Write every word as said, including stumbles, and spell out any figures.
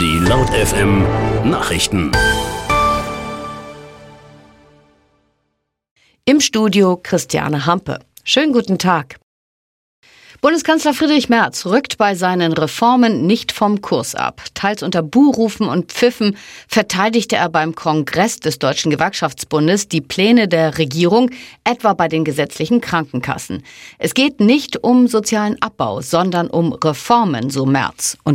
Die Laut F M Nachrichten. Im Studio Christiane Hampe. Schönen guten Tag. Bundeskanzler Friedrich Merz rückt bei seinen Reformen nicht vom Kurs ab. Teils unter Buhrufen und Pfiffen verteidigte er beim Kongress des Deutschen Gewerkschaftsbundes die Pläne der Regierung, etwa bei den gesetzlichen Krankenkassen. Es geht nicht um sozialen Abbau, sondern um Reformen, so Merz. Und